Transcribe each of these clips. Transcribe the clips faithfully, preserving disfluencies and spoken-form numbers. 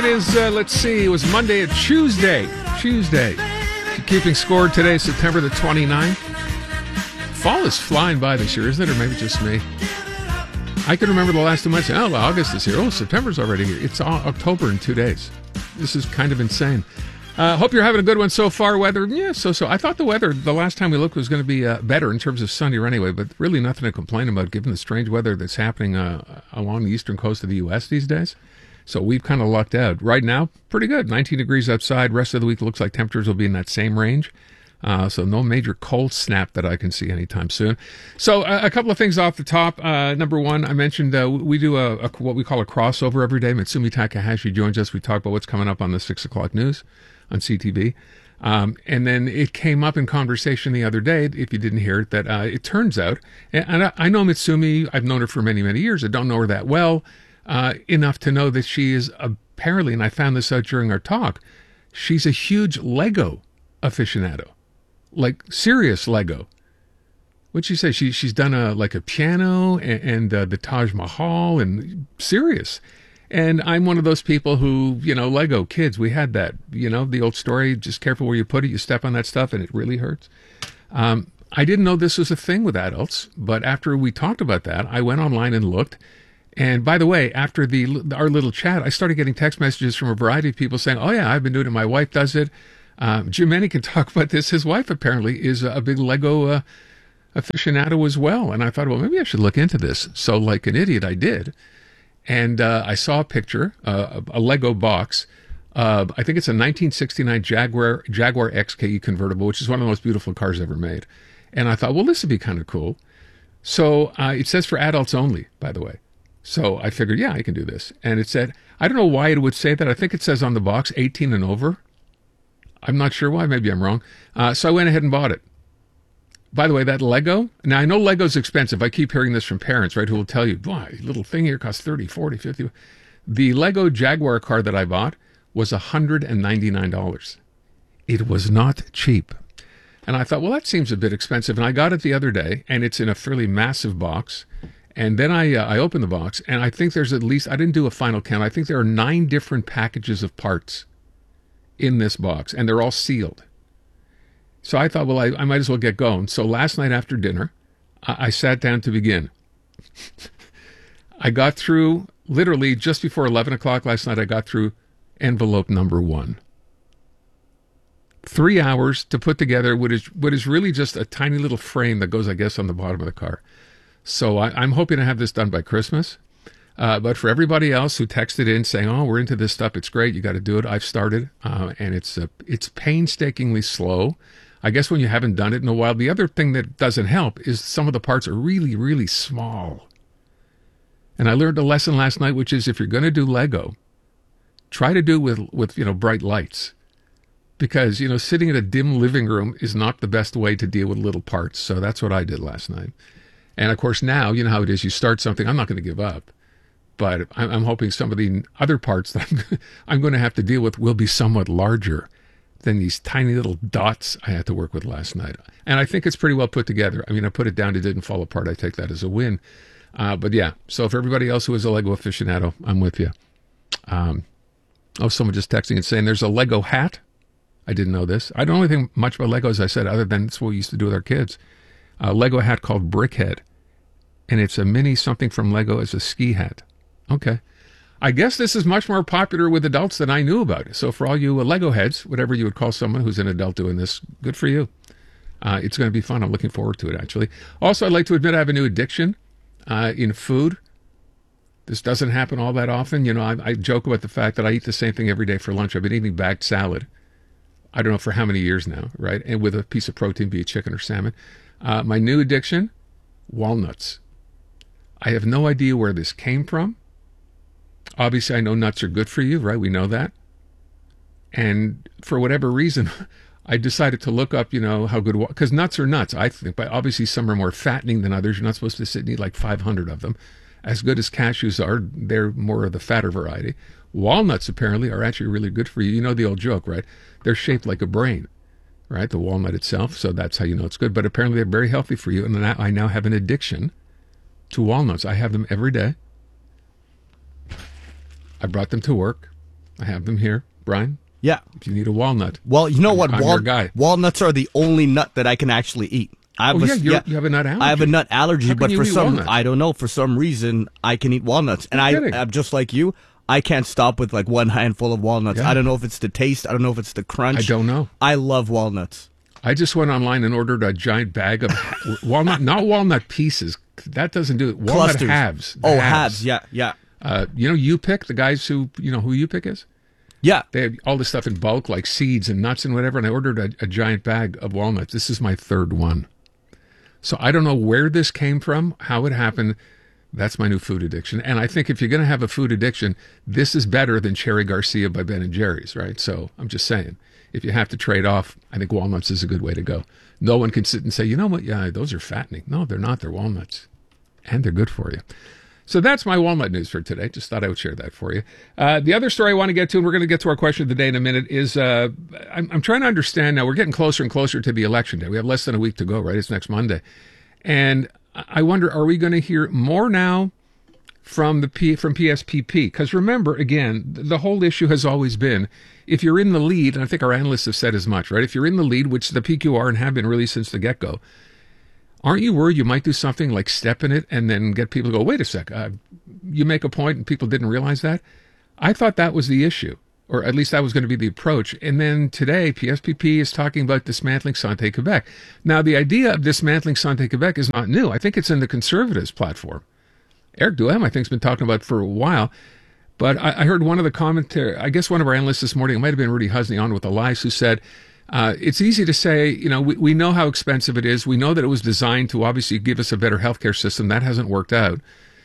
It is, uh, let's see, it was Monday and Tuesday. Tuesday. Keeping score today, September the twenty-ninth. Fall is flying by this year, isn't it? Or maybe just me. I can remember the last two months. Oh, August is here. Oh, September's already here. It's October in two days. This is kind of insane. Uh, hope you're having a good one so far. Weather, yeah, so-so. I thought the weather, the last time we looked, was going to be uh, better in terms of sunnier anyway, but really nothing to complain about given the strange weather that's happening uh, along the eastern coast of the U S these days. So we've kind of lucked out. Right now, pretty good. nineteen degrees outside. Rest of the week looks like temperatures will be in that same range. Uh, so no major cold snap that I can see anytime soon. So uh, a couple of things off the top. Uh, number one, I mentioned uh, we do a, a what we call a crossover every day. Mitsumi Takahashi joins us. We talk about what's coming up on the six o'clock news on C T V. Um, and then it came up in conversation the other day, if you didn't hear it, that uh, it turns out, and I, I know Mitsumi, I've known her for many, many years. I don't know her that well, uh, enough to know that she is apparently, and I found this out during our talk, she's a huge Lego aficionado. Like serious Lego. What'd she say? She she's done a like a piano and, and uh, the Taj Mahal and serious. And I'm one of those people who, you know, Lego kids. We had that, you know, the old story. Just careful where you put it. You step on that stuff and it really hurts. Um, I didn't know this was a thing with adults, but after we talked about that, I went online and looked. And by the way, after the our little chat, I started getting text messages from a variety of people saying, "Oh yeah, I've been doing it. My wife does it." Um, Jim Manny can talk about this. His wife apparently is a big Lego uh, aficionado as well. And I thought, well, maybe I should look into this. So like an idiot, I did. And uh, I saw a picture, uh, a Lego box. Uh, I think it's a nineteen sixty-nine Jaguar Jaguar X K E convertible, which is one of the most beautiful cars ever made. And I thought, well, this would be kind of cool. So uh, it says for adults only, by the way. So I figured, yeah, I can do this. And it said, I don't know why it would say that. I think it says on the box eighteen and over. I'm not sure why. Maybe I'm wrong. Uh, so I went ahead and bought it. By the way, that Lego, now I know Lego's expensive. I keep hearing this from parents, right, who will tell you, boy, little thing here costs thirty, forty, fifty. The Lego Jaguar car that I bought was one hundred ninety-nine dollars. It was not cheap. And I thought, well, that seems a bit expensive. And I got it the other day, and it's in a fairly massive box. And then I uh, I opened the box, and I think there's at least, I didn't do a final count, I think there are nine different packages of parts in this box, and they're all sealed. So I thought, well, I, I might as well get going. So last night after dinner, I, I sat down to begin. I got through, literally just before eleven o'clock last night, I got through envelope number one. Three hours to put together what is, what is really just a tiny little frame that goes, I guess, on the bottom of the car. So I, I'm hoping to have this done by Christmas. Uh, but for everybody else who texted in saying, oh, we're into this stuff, it's great, you got to do it, I've started, uh, and it's uh, it's painstakingly slow. I guess when you haven't done it in a while. The other thing that doesn't help is some of the parts are really, really small. And I learned a lesson last night, which is if you're going to do Lego, try to do it with, with, you know, bright lights. Because, you know, sitting in a dim living room is not the best way to deal with little parts. So that's what I did last night. And, of course, now, you know how it is. You start something, I'm not going to give up. But I'm hoping some of the other parts that I'm, I'm going to have to deal with will be somewhat larger than these tiny little dots I had to work with last night. And I think it's pretty well put together. I mean, I put it down, it didn't fall apart. I take that as a win. Uh, but yeah, so for everybody else who is a Lego aficionado, I'm with you. Um, oh, someone just texting and saying there's a Lego hat. I didn't know this. I don't know anything much about Lego, as I said, other than it's what we used to do with our kids. A Lego hat called Brickhead. And it's a mini something from Lego as a ski hat. Okay. I guess this is much more popular with adults than I knew about. So for all you uh, Lego heads, whatever you would call someone who's an adult doing this, good for you. Uh, it's going to be fun. I'm looking forward to it, actually. Also, I'd like to admit I have a new addiction uh, in food. This doesn't happen all that often. You know, I, I joke about the fact that I eat the same thing every day for lunch. I've been eating bagged salad. I don't know for how many years now, right? And with a piece of protein, be it chicken or salmon. Uh, my new addiction, walnuts. I have no idea where this came from. Obviously, I know nuts are good for you, right? We know that. And for whatever reason, I decided to look up, you know, how good, because nuts are nuts, I think, but obviously some are more fattening than others. You're not supposed to sit and eat like five hundred of them. As good as cashews are, they're more of the fatter variety. Walnuts, apparently, are actually really good for you. You know the old joke, right? They're shaped like a brain, right? The walnut itself, so that's how you know it's good. But apparently they're very healthy for you, and now, I now have an addiction to walnuts. I have them every day. I brought them to work. I have them here, Brian. Yeah. If you need a walnut. Well, you know I'm, what? I'm Wal- your guy. Walnuts are the only nut that I can actually eat. I have Oh, a, yeah, you're, you have a nut allergy. I have a nut allergy, How can but you for eat some, walnuts? I don't know, for some reason, I can eat walnuts. And You're I, kidding. I'm just like you. I can't stop with like one handful of walnuts. Yeah. I don't know if it's the taste. I don't know if it's the crunch. I don't know. I love walnuts. I just went online and ordered a giant bag of walnut, not walnut pieces. That doesn't do it. Walnut Clusters. halves. The Oh, halves. Yeah, yeah. Uh, you know, you pick the guys who, you know, who you pick is? Yeah. They have all this stuff in bulk, like seeds and nuts and whatever. And I ordered a, a giant bag of walnuts. This is my third one. So I don't know where this came from, how it happened. That's my new food addiction. And I think if you're going to have a food addiction, this is better than Cherry Garcia by Ben and Jerry's, right? So I'm just saying, if you have to trade off, I think walnuts is a good way to go. No one can sit and say, you know what? Yeah, those are fattening. No, they're not. They're walnuts. And they're good for you. So that's my walnut news for today. Just thought I would share that for you. Uh, the other story I want to get to, and we're going to get to our question of the day in a minute, is uh, I'm, I'm trying to understand now. We're getting closer and closer to the election day. We have less than a week to go, right? It's next Monday. And I wonder, are we going to hear more now from the P, from P S P P? Because remember, again, the whole issue has always been, if you're in the lead, and I think our analysts have said as much, right? If you're in the lead, which the P Q are and have been really since the get-go, aren't you worried you might do something like step in it and then get people to go, wait a sec, uh, you make a point and people didn't realize that? I thought that was the issue, or at least that was going to be the approach. And then today, P S P P is talking about dismantling Santé Quebec. Now, the idea of dismantling Santé Quebec is not new. I think it's in the Conservatives' platform. Eric Duhem, I think, has been talking about it for a while. But I, I heard one of the commentary, I guess one of our analysts this morning, it might have been Rudy Husney on with Elias, who said, Uh, it's easy to say, you know, we, we know how expensive it is. We know that it was designed to obviously give us a better healthcare system. That hasn't worked out.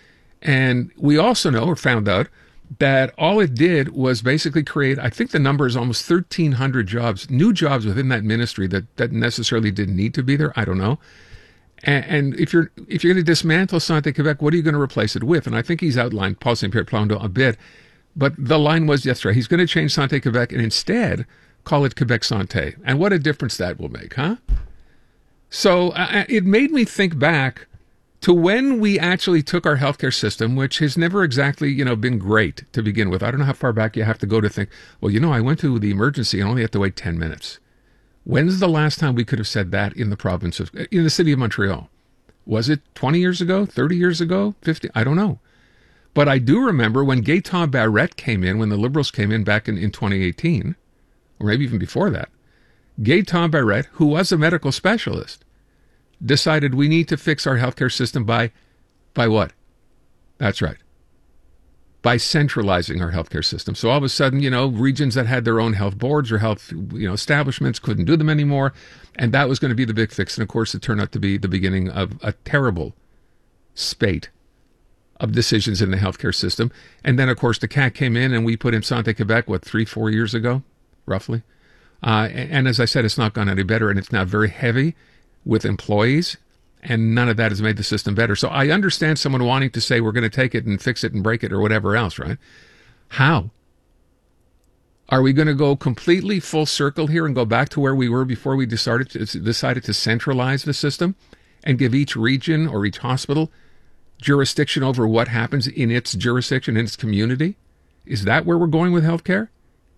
And we also know, or found out, that all it did was basically create, I think the number is almost thirteen hundred jobs, new jobs within that ministry that, that necessarily didn't need to be there. I don't know. And, and if you're if you're going to dismantle Santé Quebec, what are you going to replace it with? And I think he's outlined Paul Saint Pierre Plamondon a bit. But the line was yesterday, he's going to change Santé Quebec and instead call it Quebec Santé. And what a difference that will make, huh? So uh, it made me think back to when we actually took our healthcare system, which has never exactly, you know, been great to begin with. I don't know how far back you have to go to think, well, you know, I went to the emergency and only had to wait ten minutes. When's the last time we could have said that in the province of, in the city of Montreal? Was it twenty years ago, thirty years ago, fifty? I don't know. But I do remember when Gaétan Barrette came in, when the Liberals came in back in, in twenty eighteen, or maybe even before that, Gaétan Barrette, who was a medical specialist, decided we need to fix our healthcare system by, by what? That's right. By centralizing our healthcare system. So all of a sudden, you know, regions that had their own health boards or health, you know, establishments couldn't do them anymore. And that was going to be the big fix. And of course, it turned out to be the beginning of a terrible spate of decisions in the healthcare system. And then, of course, the C A Q came in and we put in Santé Quebec, what, three, four years ago, roughly. Uh, and, and as I said, it's not gone any better. And it's now very heavy with employees. And none of that has made the system better. So I understand someone wanting to say we're going to take it and fix it and break it or whatever else, right? How? Are we going to go completely full circle here and go back to where we were before we decided to, decided to centralize the system and give each region or each hospital jurisdiction over what happens in its jurisdiction, in its community? Is that where we're going with healthcare?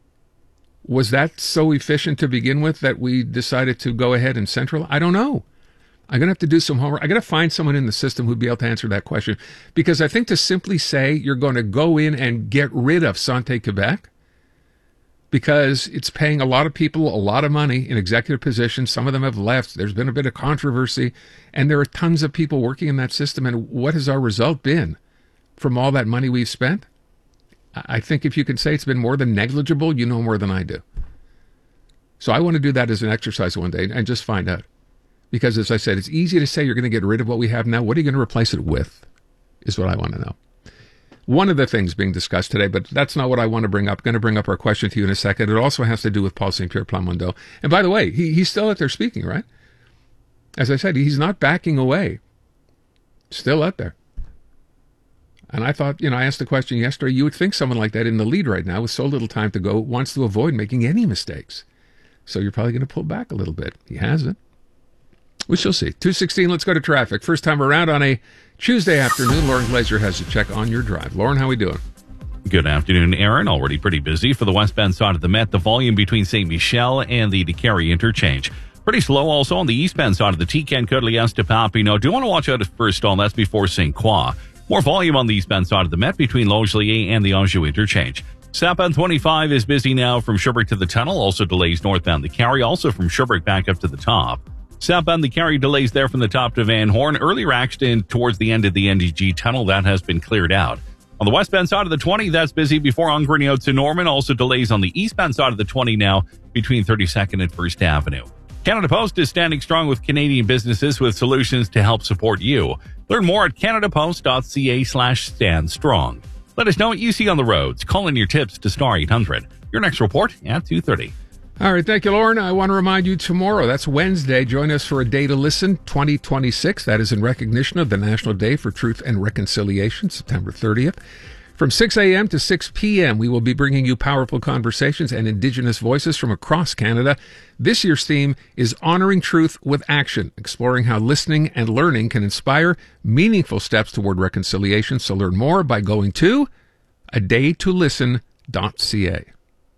Was that so efficient to begin with that we decided to go ahead and centralize? I don't know. I'm going to have to do some homework. I'm going to find someone in the system who'd be able to answer that question. Because I think to simply say you're going to go in and get rid of Santé Quebec, because it's paying a lot of people a lot of money in executive positions. Some of them have left. There's been a bit of controversy. And there are tons of people working in that system. And what has our result been from all that money we've spent? I think if you can say it's been more than negligible, you know more than I do. So I want to do that as an exercise one day and just find out. Because, as I said, it's easy to say you're going to get rid of what we have now. What are you going to replace it with, is what I want to know. One of the things being discussed today, but that's not what I want to bring up. I'm going to bring up our question to you in a second. It also has to do with Paul Saint Pierre Plamondon. And by the way, he, he's still out there speaking, right? As I said, he's not backing away. Still out there. And I thought, you know, I asked the question yesterday, you would think someone like that in the lead right now with so little time to go wants to avoid making any mistakes. So you're probably going to pull back a little bit. He hasn't. We shall see. two sixteen, let's go to traffic. First time around on a Tuesday afternoon. Lauren Glazer has a check on your drive. Lauren, how we doing? Good afternoon, Aaron. Already pretty busy for the westbound side of the Met. The volume between Saint Michel and the DeCarry interchange. Pretty slow also on the eastbound side of the T Ken Cudlias to Papineau. Do want to watch out for a stall. That's before Saint Croix. More volume on the eastbound side of the Met between Longueuil and the Anjou interchange. Southbound twenty-five is busy now from Sherbrooke to the tunnel. Also delays northbound the Carry. Also from Sherbrooke back up to the top. Southbound the Carry delays there from the top to Van Horn. Earlier accident towards the end of the N D G tunnel. That has been cleared out. On the westbound side of the twenty, that's busy before Ongrenio to Norman. Also delays on the eastbound side of the twenty now between thirty-second and first Avenue. Canada Post is standing strong with Canadian businesses with solutions to help support you. Learn more at canadapost.ca slash stand strong. Let us know what you see on the roads. Call in your tips to star eight hundred. Your next report at two thirty. All right, thank you, Lauren. I want to remind you tomorrow, that's Wednesday, join us for A Day to Listen twenty twenty-six. That is in recognition of the National Day for Truth and Reconciliation, September thirtieth. From six a.m. to six p.m., we will be bringing you powerful conversations and Indigenous voices from across Canada. This year's theme is Honoring Truth with Action, exploring how listening and learning can inspire meaningful steps toward reconciliation. So learn more by going to a day to listen dot c a.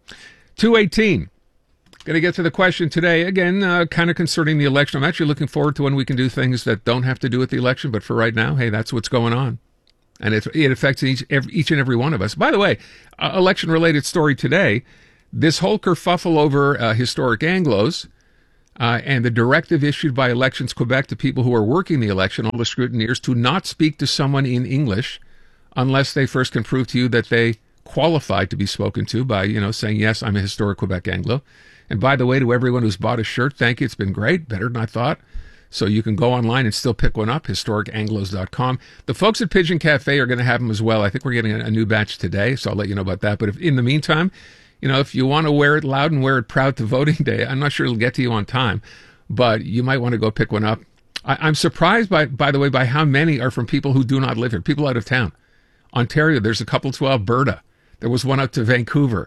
two eighteen. Going to get to the question today, again, uh, kind of concerning the election. I'm actually looking forward to when we can do things that don't have to do with the election, but for right now, hey, that's what's going on. And it, it affects each, every, each and every one of us. By the way, uh, election-related story today, this whole kerfuffle over uh, historic Anglos uh, and the directive issued by Elections Quebec to people who are working the election, all the scrutineers, to not speak to someone in English unless they first can prove to you that they qualified to be spoken to by, you know, saying, yes, I'm a historic Quebec Anglo. And by the way, to everyone who's bought a shirt, thank you. It's been great, better than I thought. So you can go online and still pick one up, historic anglos dot com. The folks at Pigeon Cafe are going to have them as well. I think we're getting a, a new batch today, so I'll let you know about that. But if in the meantime, you know, if you want to wear it loud and wear it proud to voting day, I'm not sure it'll get to you on time, but you might want to go pick one up. I, I'm surprised, by by the way, by how many are from people who do not live here, people out of town. Ontario, there's a couple to Alberta. There was one out to Vancouver.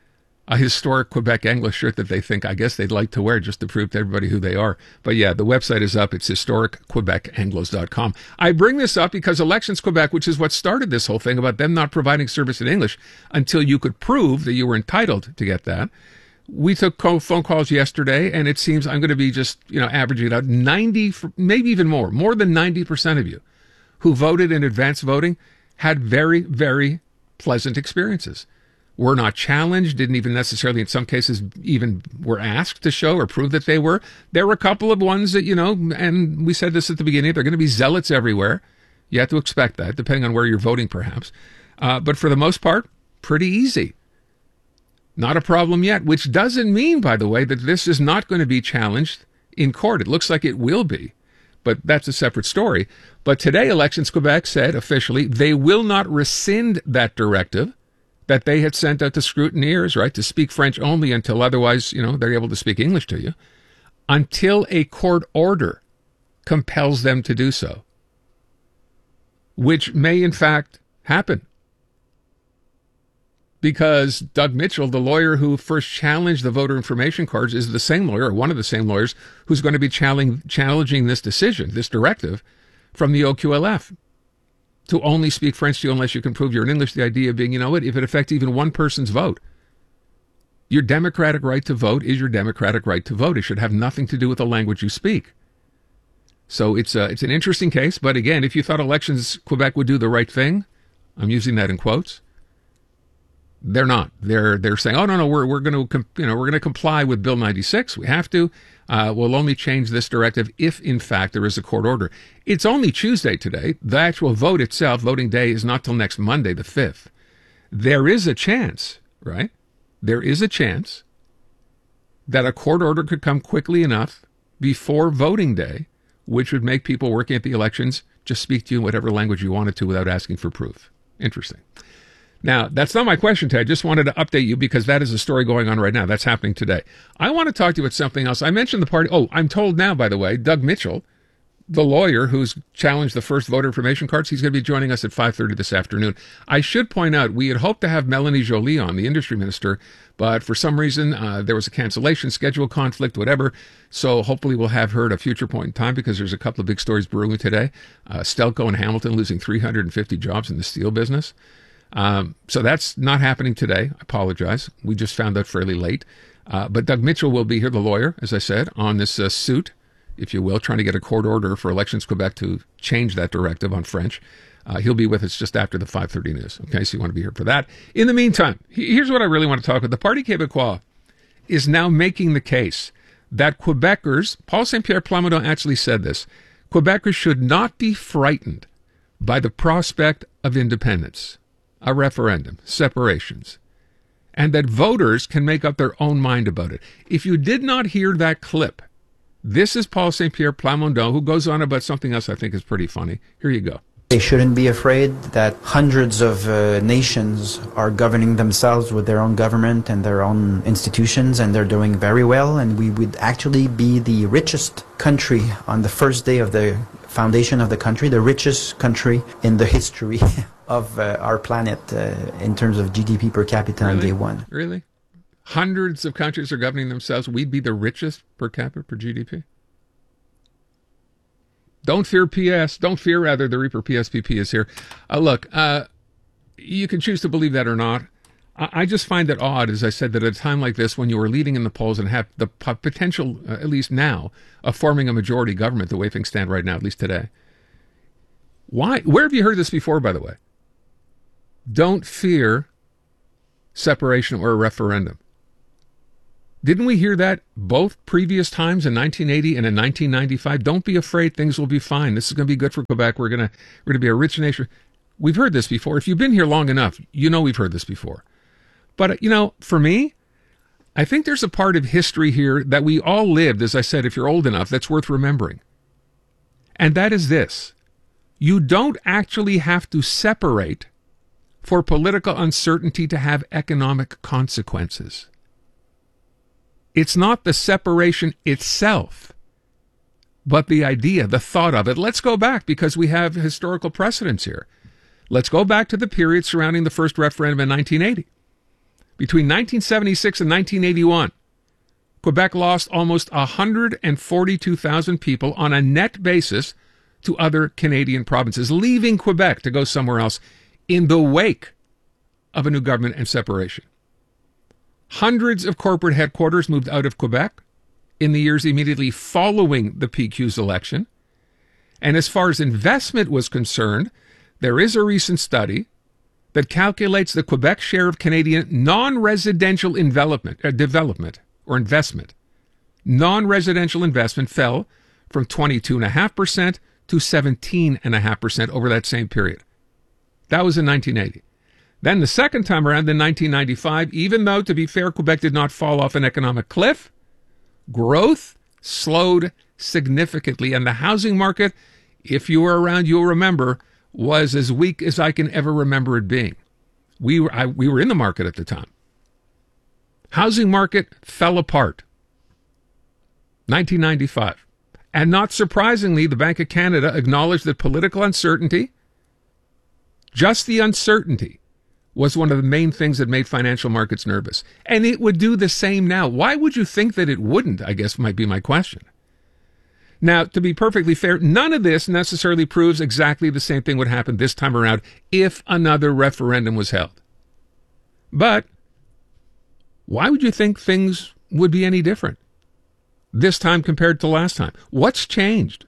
A historic Quebec Anglo shirt that they think, I guess they'd like to wear just to prove to everybody who they are. But yeah, the website is up. It's historic quebec anglos dot com. I bring this up because Elections Quebec, which is what started this whole thing about them not providing service in English until you could prove that you were entitled to get that. We took phone calls yesterday, and it seems I'm going to be just, you know, averaging it out. ninety, maybe even more, more than ninety percent of you who voted in advance voting had very, very pleasant experiences. Were not challenged, didn't even necessarily, in some cases, even were asked to show or prove that they were. There were a couple of ones that, you know, and we said this at the beginning, they're going to be zealots everywhere. You have to expect that, depending on where you're voting, perhaps. Uh, but for the most part, pretty easy. Not a problem yet, which doesn't mean, by the way, that this is not going to be challenged in court. It looks like it will be, but that's a separate story. But today, Elections Quebec said officially they will not rescind that directive that they had sent out to scrutineers, right, to speak French only until otherwise, you know, they're able to speak English to you, until a court order compels them to do so, which may in fact happen. Because Doug Mitchell, the lawyer who first challenged the voter information cards, is the same lawyer, or one of the same lawyers, who's going to be challenging, challenging this decision, this directive, from the O Q L F. To only speak French to you unless you can prove you're in English. The idea being, you know what, if it affects even one person's vote, your democratic right to vote is your democratic right to vote. It should have nothing to do with the language you speak. So it's a, it's an interesting case. But again, if you thought Elections Quebec would do the right thing, I'm using that in quotes, they're not. They're they're saying, oh no no, we're we're going to you know we're going to comply with Bill ninety-six. We have to. Uh, we'll only change this directive if, in fact, there is a court order. It's only Tuesday today. The actual vote itself, voting day, is not till next Monday, the fifth. There is a chance, right? There is a chance that a court order could come quickly enough before voting day, which would make people working at the elections just speak to you in whatever language you wanted to without asking for proof. Interesting. Now, that's not my question today. I just wanted to update you because that is a story going on right now. That's happening today. I want to talk to you about something else. I mentioned the party. Oh, I'm told now, by the way, Doug Mitchell, the lawyer who's challenged the first voter information cards, he's going to be joining us at five thirty this afternoon. I should point out, we had hoped to have Melanie Joly on, the industry minister, but for some reason, uh, there was a cancellation, schedule conflict, whatever. So hopefully we'll have her at a future point in time because there's a couple of big stories brewing today. Uh, Stelco and Hamilton losing three hundred fifty jobs in the steel business. Um, so that's not happening today. I apologize. We just found out fairly late. Uh, but Doug Mitchell will be here, the lawyer, as I said, on this uh, suit, if you will, trying to get a court order for Elections Quebec to change that directive on French. Uh, he'll be with us just after the five thirty news. Okay, so you want to be here for that. In the meantime, here's what I really want to talk about. The Parti Québécois is now making the case that Quebecers, Paul Saint-Pierre Plamondon actually said this, Quebecers should not be frightened by the prospect of independence, a referendum, separations, and that voters can make up their own mind about it. If you did not hear that clip, this is Paul Saint-Pierre Plamondon, who goes on about something else I think is pretty funny. Here you go. They shouldn't be afraid that hundreds of uh, nations are governing themselves with their own government and their own institutions, and they're doing very well. And we would actually be the richest country on the first day of the foundation of the country, the richest country in the history of uh, our planet uh, in terms of G D P per capita Really? on day one. Really? Hundreds of countries are governing themselves. We'd be the richest per capita per G D P? Don't fear P S. Don't fear, rather, the Reaper P S P P is here. Uh, look, uh, you can choose to believe that or not. I, I just find it odd, as I said, that at a time like this, when you are leading in the polls and have the p- potential, uh, at least now, of forming a majority government, the way things stand right now, at least today. Why? Where have you heard this before, by the way? Don't fear separation or a referendum. Didn't we hear that both previous times in nineteen eighty and in nineteen ninety-five? Don't be afraid, things will be fine. This is going to be good for Quebec. We're going to we're going to be a rich nation. We've heard this before. If you've been here long enough, you know we've heard this before. But, you know, for me, I think there's a part of history here that we all lived, as I said, if you're old enough, that's worth remembering. And that is this. You don't actually have to separate for political uncertainty to have economic consequences. It's not the separation itself, but the idea, the thought of it. Let's go back, because we have historical precedents here. Let's go back to the period surrounding the first referendum in nineteen eighty. Between nineteen seventy-six and nineteen eighty-one, Quebec lost almost one hundred forty-two thousand people on a net basis to other Canadian provinces, leaving Quebec to go somewhere else in the wake of a new government and separation. Hundreds of corporate headquarters moved out of Quebec in the years immediately following the P Q's election. And as far as investment was concerned, there is a recent study that calculates the Quebec share of Canadian non-residential development, uh, development or investment. Non-residential investment fell from twenty-two point five percent to seventeen point five percent over that same period. That was in nineteen eighty. Then the second time around in nineteen ninety-five, even though, to be fair, Quebec did not fall off an economic cliff, growth slowed significantly. And the housing market, if you were around, you'll remember, was as weak as I can ever remember it being. We were, I, we were in the market at the time. Housing market fell apart. nineteen ninety-five. And not surprisingly, the Bank of Canada acknowledged that political uncertainty, just the uncertainty, was one of the main things that made financial markets nervous. And it would do the same now. Why would you think that it wouldn't, I guess might be my question. Now, to be perfectly fair, none of this necessarily proves exactly the same thing would happen this time around if another referendum was held. But why would you think things would be any different this time compared to last time? What's changed?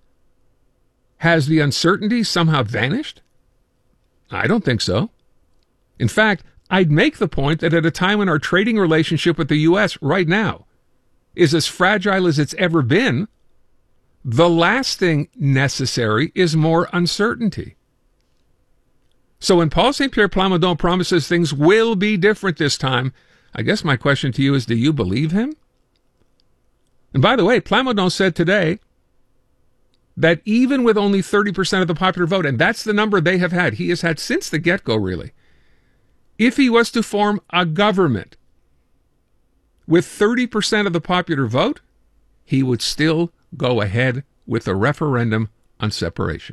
Has the uncertainty somehow vanished? I don't think so. In fact, I'd make the point that at a time when our trading relationship with the U S right now is as fragile as it's ever been, the last thing necessary is more uncertainty. So when Paul Saint-Pierre Plamondon promises things will be different this time, I guess my question to you is, do you believe him? And by the way, Plamondon said today that even with only thirty percent of the popular vote, and that's the number they have had, he has had since the get-go really, if he was to form a government with thirty percent of the popular vote, he would still go ahead with a referendum on separation.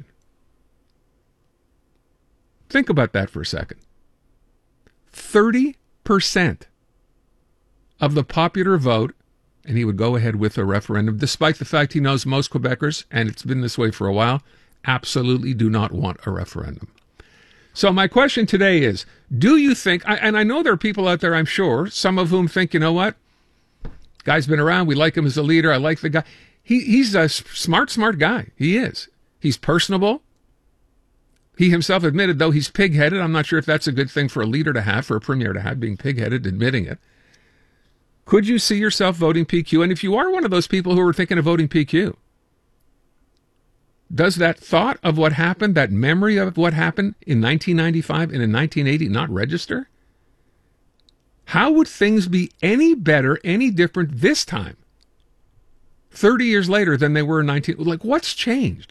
Think about that for a second. thirty percent of the popular vote, and he would go ahead with a referendum, despite the fact he knows most Quebecers, and it's been this way for a while, absolutely do not want a referendum. So my question today is, do you think, and I know there are people out there, I'm sure, some of whom think, you know what, guy's been around, we like him as a leader, I like the guy. He, he's a smart, smart guy. He is. He's personable. He himself admitted, though he's pig-headed. I'm not sure if that's a good thing for a leader to have, for a premier to have, being pig-headed, admitting it. Could you see yourself voting P Q? And if you are one of those people who are thinking of voting P Q, does that thought of what happened, that memory of what happened in nineteen ninety-five and in nineteen eighty not register? How would things be any better, any different this time, thirty years later, than they were in nineteen? Like, what's changed?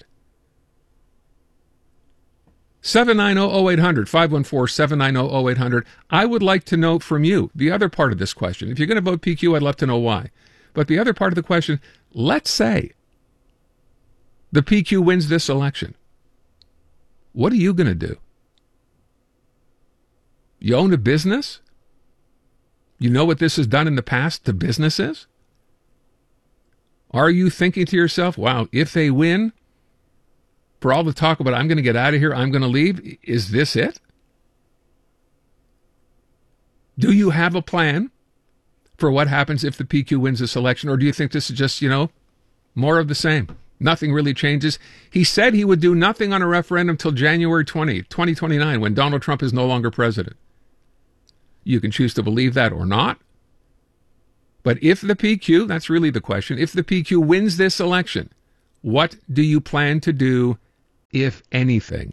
seven nine zero zero eight hundred, five one four, seven nine zero zero eight hundred. I would like to know from you the other part of this question. If you're going to vote P Q, I'd love to know why. But the other part of the question, let's say the P Q wins this election. What are you going to do? You own a business? You know what this has done in the past to businesses? Are you thinking to yourself, wow, if they win, for all the talk about I'm going to get out of here, I'm going to leave, is this it? Do you have a plan for what happens if the P Q wins this election? Or do you think this is just, you know, more of the same? Nothing really changes. He said he would do nothing on a referendum till January twentieth, twenty twenty-nine, when Donald Trump is no longer president. You can choose to believe that or not. But if the P Q, that's really the question, if the P Q wins this election, what do you plan to do, if anything?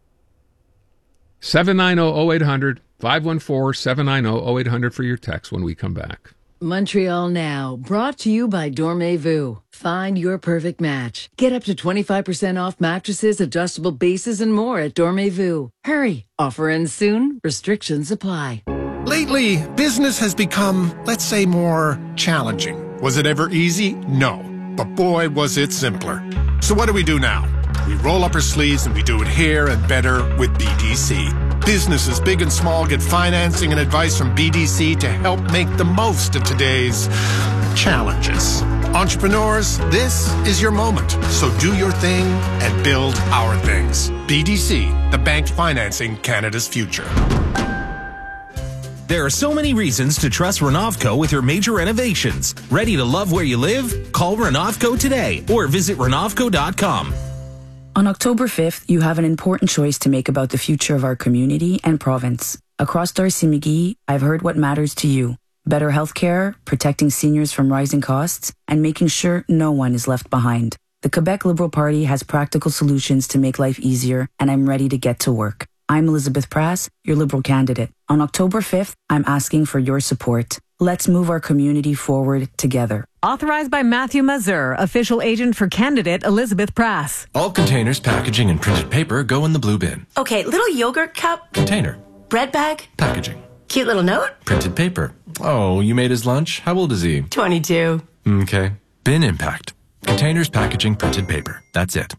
seven nine zero zero eight hundred, five one four, seven nine zero zero eight hundred for your text when we come back. Montreal Now, brought to you by Dormez-vous. Find your perfect match. Get up to twenty-five percent off mattresses, adjustable bases, and more at Dormez-vous. Hurry, offer ends soon, restrictions apply. Lately, business has become, let's say, more challenging. Was it ever easy? No. But boy, was it simpler. So what do we do now? We roll up our sleeves and we do it here and better with B D C. Businesses big and small get financing and advice from B D C to help make the most of today's challenges. Entrepreneurs, this is your moment. So do your thing and build our things. B D C, the bank financing Canada's future. There are so many reasons to trust Renovco with your major renovations. Ready to love where you live? Call Renovco today or visit Renovco dot com. On October fifth, you have an important choice to make about the future of our community and province. Across Darcy-McGee, I've heard what matters to you. Better healthcare, protecting seniors from rising costs, and making sure no one is left behind. The Quebec Liberal Party has practical solutions to make life easier, and I'm ready to get to work. I'm Elizabeth Prass, your Liberal candidate. On October fifth, I'm asking for your support. Let's move our community forward together. Authorized by Matthew Mazur, official agent for candidate Elizabeth Prass. All containers, packaging, and printed paper go in the blue bin. Okay, little yogurt cup. Container. Bread bag. Packaging. Cute little note. Printed paper. Oh, you made his lunch? How old is he? twenty-two. Okay. Bin impact. Containers, packaging, printed paper. That's it.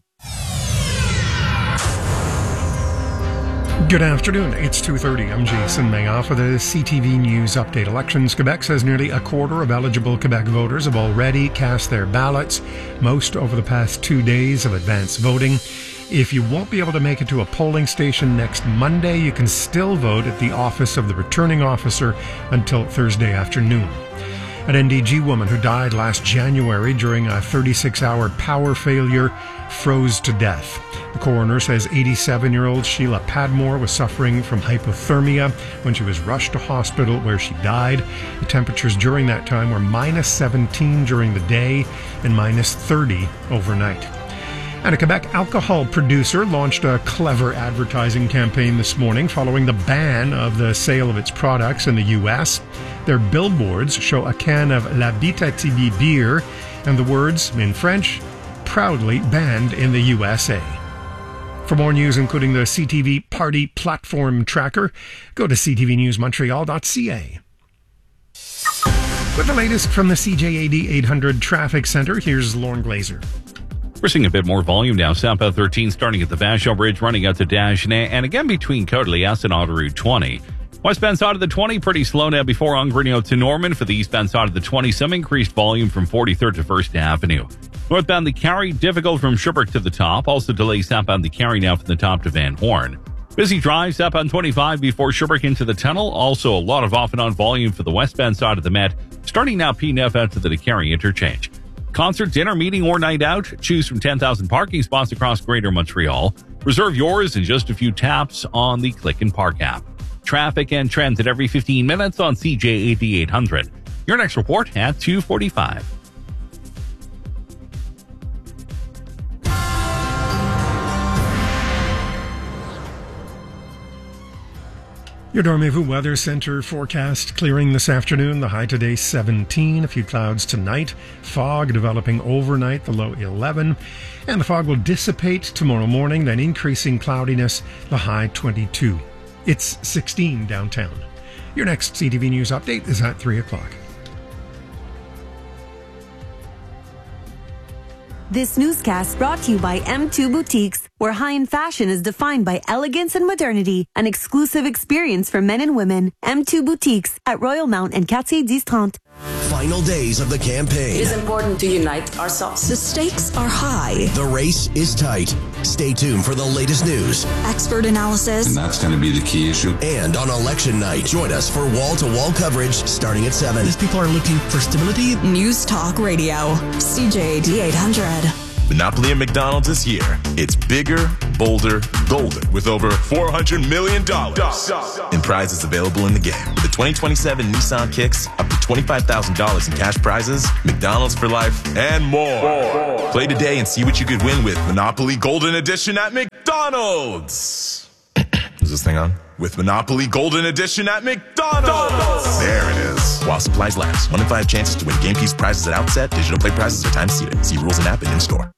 Good afternoon. It's two thirty. I'm Jason Mayoff for the C T V News Update. Elections Quebec says nearly a quarter of eligible Quebec voters have already cast their ballots, most over the past two days of advance voting. If you won't be able to make it to a polling station next Monday, you can still vote at the office of the returning officer until Thursday afternoon. An N D G woman who died last January during a thirty-six hour power failure froze to death. The coroner says eighty-seven-year-old Sheila Padmore was suffering from hypothermia when she was rushed to hospital where she died. The temperatures during that time were minus seventeen during the day and minus thirty overnight. And a Quebec alcohol producer launched a clever advertising campaign this morning following the ban of the sale of its products in the U S. Their billboards show a can of L'Abitibi beer and the words, in French, proudly banned in the U S A. For more news, including the C T V Party Platform Tracker, go to c t v news montreal dot c a. With the latest from the C J A D eight hundred Traffic Center, here's Lauren Glazer. We're seeing a bit more volume now. Southbound thirteen starting at the Vachon Bridge, running out to Dagenais, and again between Côte-de-Liesse and Autoroute twenty. Westbound side of the twenty, pretty slow now before Angrigno to Norman. For the eastbound side of the twenty, some increased volume from forty-third to First Avenue. Northbound the Carry, difficult from Sherbrooke to the top. Also delays southbound the Carry now from the top to Van Horn. Busy drives up on twenty-five before Sherbrooke into the tunnel. Also, a lot of off and on volume for the westbound side of the Met. Starting now, P N F out to the DeCarry interchange. Concert, dinner, meeting, or night out. Choose from ten thousand parking spots across Greater Montreal. Reserve yours in just a few taps on the Click and Park app. Traffic and trends at every fifteen minutes on C J A D eight hundred. Your next report at two forty-five. Your Dormez-vous Weather Center forecast clearing this afternoon. The high today seventeen. A few clouds tonight. Fog developing overnight, the low eleven. And the fog will dissipate tomorrow morning, then increasing cloudiness, the high twenty-two. It's sixteen downtown. Your next C T V News update is at three o'clock. This newscast brought to you by M two Boutiques, where high-end fashion is defined by elegance and modernity. An exclusive experience for men and women. M two Boutiques at Royal Mount and Quartier dix-trente. Final days of the campaign. It is important to unite ourselves. The stakes are high. The race is tight. Stay tuned for the latest news, expert analysis, and that's going to be the key issue. And on election night, join us for wall-to-wall coverage starting at seven. As people are looking for stability. News Talk Radio, C J A D eight hundred. Monopoly at McDonald's is here. It's bigger, bolder, golden, with over four hundred million dollars in prizes available in the game. With the twenty twenty-seven Nissan Kicks, up to twenty-five thousand dollars in cash prizes, McDonald's for life, and more. more. Play today and see what you could win with Monopoly Golden Edition at McDonald's. Is this thing on? With Monopoly Golden Edition at McDonald's. There it is. While supplies last. One in five chances to win game piece prizes at outset. Digital play prizes are time seated. See rules and app and in-store.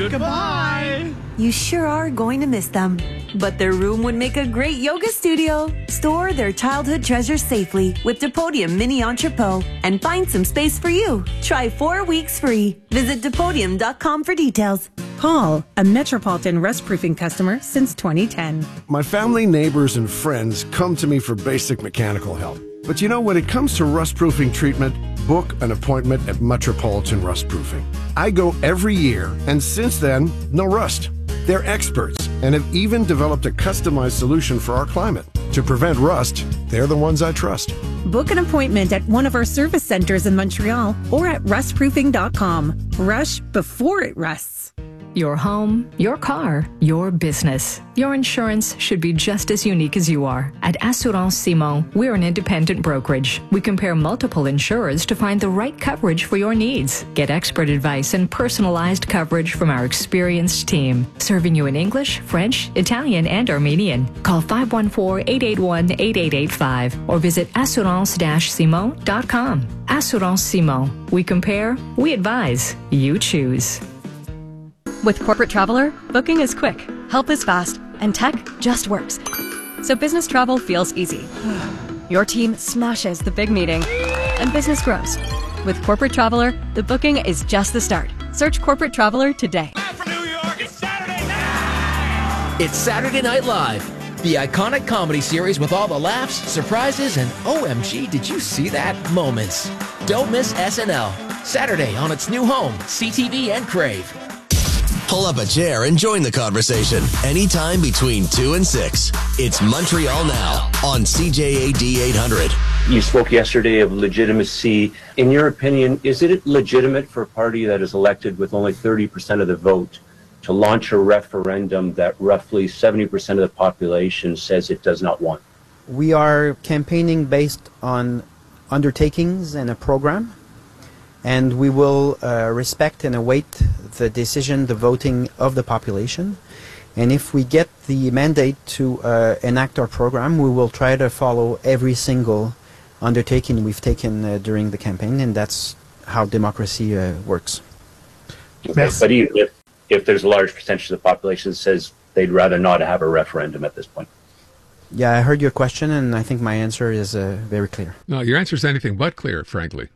Goodbye. You sure are going to miss them. But their room would make a great yoga studio. Store their childhood treasures safely with Depodium Mini Entrepot and find some space for you. Try four weeks free. Visit Depodium dot com for details. Paul, a Metropolitan rust-proofing customer since twenty ten. My family, neighbors, and friends come to me for basic mechanical help. But you know, when it comes to rust-proofing treatment, book an appointment at Metropolitan Rust-Proofing. I go every year, and since then, no rust. They're experts and have even developed a customized solution for our climate. To prevent rust, they're the ones I trust. Book an appointment at one of our service centers in Montreal or at rust proofing dot com. Rush before it rusts. Your home, your car, your business. Your insurance should be just as unique as you are. At Assurance Simon, we're an independent brokerage. We compare multiple insurers to find the right coverage for your needs. Get expert advice and personalized coverage from our experienced team, serving you in English, French, Italian, and Armenian. Call five one four, eight eight one, eight eight eight five or visit assurance dash simon dot com. Assurance Simon. We compare, we advise, you choose. With Corporate Traveler, booking is quick, help is fast, and tech just works. So business travel feels easy. Your team smashes the big meeting, and business grows. With Corporate Traveler, the booking is just the start. Search Corporate Traveler today. From New York, it's Saturday night! It's Saturday Night Live, the iconic comedy series with all the laughs, surprises, and O M G, did you see that? Moments. Don't miss S N L. Saturday on its new home, C T V and Crave. Pull up a chair and join the conversation anytime between two and six. It's Montreal Now on C J A D eight hundred. You spoke yesterday of legitimacy. In your opinion, is it legitimate for a party that is elected with only thirty percent of the vote to launch a referendum that roughly seventy percent of the population says it does not want? We are campaigning based on undertakings and a program, and we will uh, respect and await the decision, the voting of the population. And if we get the mandate to uh, enact our program, we will try to follow every single undertaking we've taken uh, during the campaign, and that's how democracy uh, works. Okay, but even if, if there's a large percentage of the population that says they'd rather not have a referendum at this point? Yeah, I heard your question, and I think my answer is uh, very clear. No, your answer is anything but clear, frankly.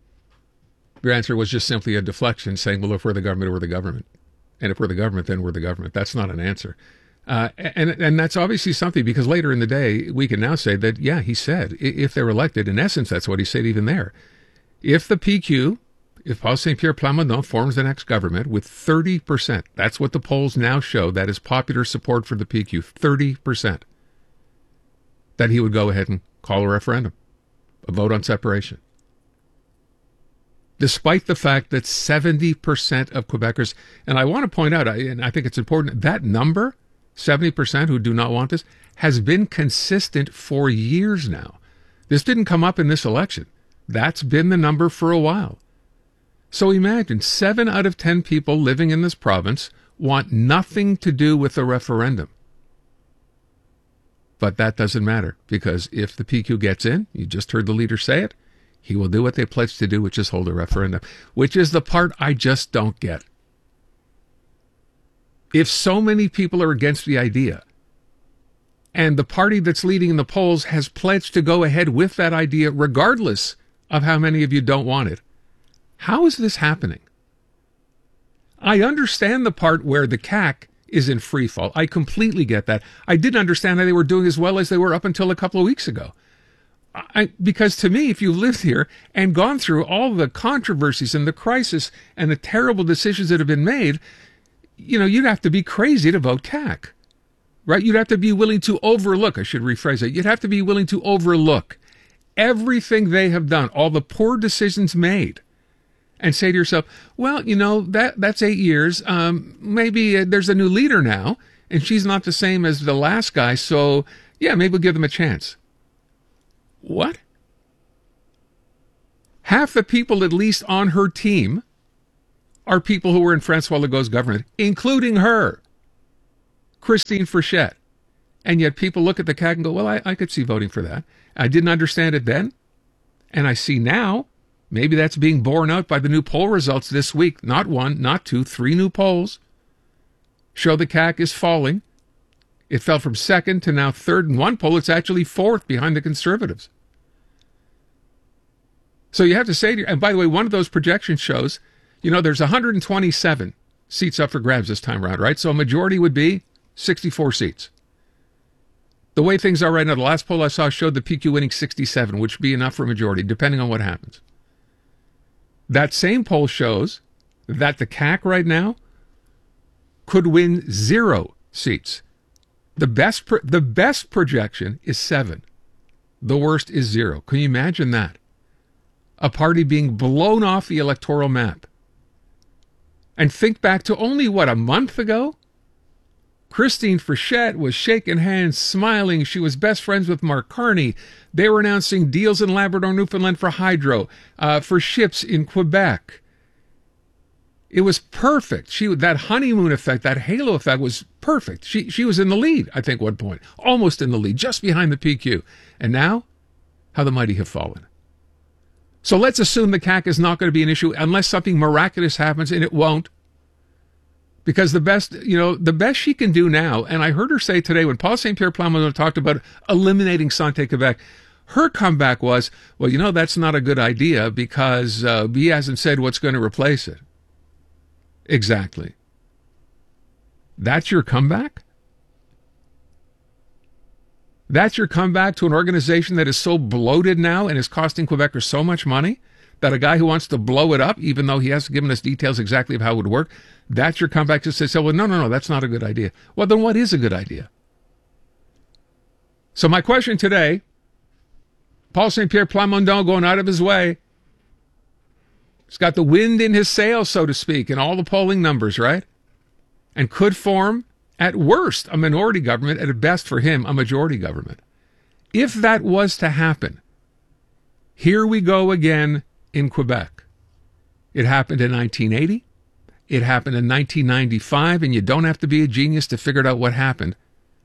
Your answer was just simply a deflection saying, well, if we're the government, we're the government. And if we're the government, then we're the government. That's not an answer. Uh, and and that's obviously something, because later in the day, we can now say that, yeah, he said, if they're elected, in essence, that's what he said even there. If the P Q, if Paul Saint Pierre Plamondon forms the next government with thirty percent, that's what the polls now show, that is popular support for the P Q, thirty percent. that he would go ahead and call a referendum, a vote on separation. Despite the fact that seventy percent of Quebecers, and I want to point out, and I think it's important, that number, seventy percent who do not want this, has been consistent for years now. This didn't come up in this election. That's been the number for a while. So imagine, seven out of ten people living in this province want nothing to do with the referendum. But that doesn't matter, because if the P Q gets in, you just heard the leader say it, he will do what they pledged to do, which is hold a referendum, which is the part I just don't get. If so many people are against the idea, and the party that's leading in the polls has pledged to go ahead with that idea regardless of how many of you don't want it, how is this happening? I understand the part where the C A C is in free fall. I completely get that. I didn't understand how they were doing as well as they were up until a couple of weeks ago. I, because to me, if you've lived here and gone through all the controversies and the crisis and the terrible decisions that have been made, you know, you'd have to be crazy to vote C A C, right? You'd have to be willing to overlook, I should rephrase it, you'd have to be willing to overlook everything they have done, all the poor decisions made, and say to yourself, well, you know, that that's eight years. Um, maybe uh, there's a new leader now, and she's not the same as the last guy, so yeah, maybe we'll give them a chance. What? Half the people, at least on her team, are people who were in François Legault's government, including her, Christine Frechette. And yet people look at the C A C and go, well, I, I could see voting for that. I didn't understand it then, and I see now. Maybe that's being borne out by the new poll results this week. Not one, not two, three new polls show the C A C is falling. It fell from second to now third. In one poll, it's actually fourth behind the Conservatives. So you have to say to you, and by the way, one of those projections shows, you know, there's one hundred twenty-seven seats up for grabs this time around, right? So a majority would be sixty-four seats. The way things are right now, the last poll I saw showed the P Q winning sixty-seven, which would be enough for a majority, depending on what happens. That same poll shows that the C A C right now could win zero seats. The best pro- the best projection is seven. The worst is zero. Can you imagine that? A party being blown off the electoral map. And think back to only, what, a month ago? Christine Frechette was shaking hands, smiling. She was best friends with Mark Carney. They were announcing deals in Labrador, Newfoundland for hydro, uh, for ships in Quebec. It was perfect. She that honeymoon effect, that halo effect was perfect. She she was in the lead, I think, at one point. Almost in the lead, just behind the P Q. And now, how the mighty have fallen. So let's assume the C A C is not going to be an issue unless something miraculous happens, and it won't. Because the best, you know, the best she can do now, and I heard her say today when Paul Saint Pierre Plamondon talked about eliminating Santé Quebec, her comeback was, well, you know, that's not a good idea because uh, he hasn't said what's going to replace it. Exactly. That's your comeback? That's your comeback to an organization that is so bloated now and is costing Quebecers so much money that a guy who wants to blow it up, even though he hasn't given us details exactly of how it would work, that's your comeback to say, well, no, no, no, that's not a good idea. Well, then what is a good idea? So my question today, Paul Saint Pierre Plamondon going out of his way. He's got the wind in his sails, so to speak, in all the polling numbers, right? And could form, at worst, a minority government, at best for him, a majority government. If that was to happen, here we go again in Quebec. It happened in nineteen eighty. It happened in nineteen ninety-five, and you don't have to be a genius to figure out what happened.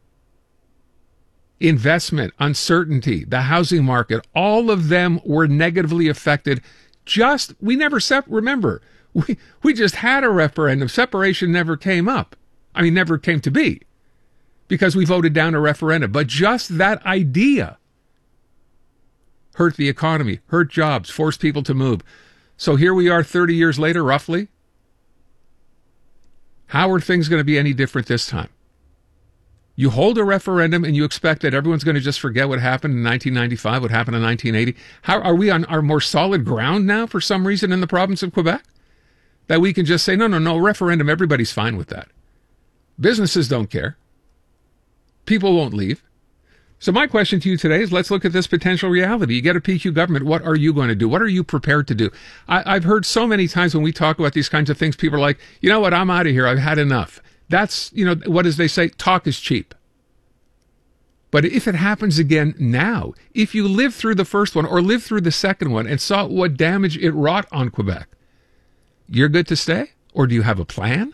Investment, uncertainty, the housing market, all of them were negatively affected. Just, we never, sep- remember, we, we just had a referendum. Separation never came up. I mean, never came to be because we voted down a referendum. But just that idea hurt the economy, hurt jobs, forced people to move. So here we are thirty years later, roughly. How are things going to be any different this time? You hold a referendum and you expect that everyone's going to just forget what happened in nineteen ninety-five, what happened in nineteen eighty. How are we on our more solid ground now for some reason in the province of Quebec? That we can just say, no, no, no, referendum, everybody's fine with that. Businesses don't care. People won't leave. So my question to you today is, let's look at this potential reality. You get a P Q government. What are you going to do? What are you prepared to do? I, I've heard so many times when we talk about these kinds of things, people are like, you know what, I'm out of here. I've had enough. That's, you know, what as they say, talk is cheap. But if it happens again now, if you lived through the first one or lived through the second one and saw what damage it wrought on Quebec, you're good to stay? Or do you have a plan?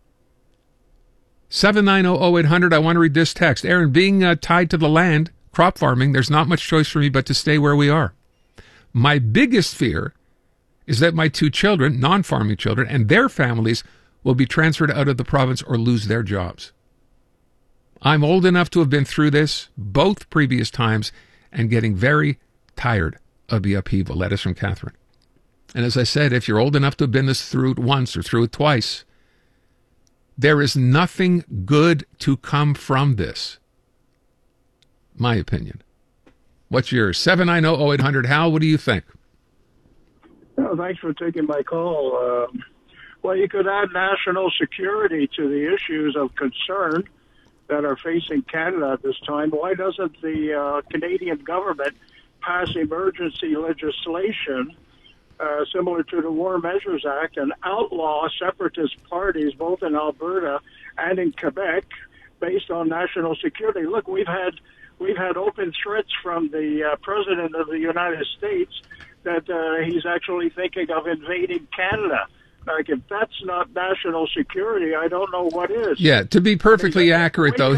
seven nine zero zero eight hundred, I want to read this text. Aaron, being uh, tied to the land, crop farming, there's not much choice for me but to stay where we are. My biggest fear is that my two children, non-farming children, and their families will be transferred out of the province or lose their jobs. I'm old enough to have been through this both previous times and getting very tired of the upheaval. That is from Catherine. And as I said, if you're old enough to have been this through it once or through it twice, there is nothing good to come from this. My opinion. What's yours? seven nine zero zero eight hundred. Hal, what do you think? Well, thanks for taking my call. Um, well, you could add national security to the issues of concern that are facing Canada at this time. Why doesn't the uh, Canadian government pass emergency legislation Uh, similar to the War Measures Act, and outlaw separatist parties both in Alberta and in Quebec based on national security? Look, we've had we've had open threats from the uh, President of the United States that uh, he's actually thinking of invading Canada. Like, if that's not national security, I don't know what is. Yeah, to be perfectly accurate, though,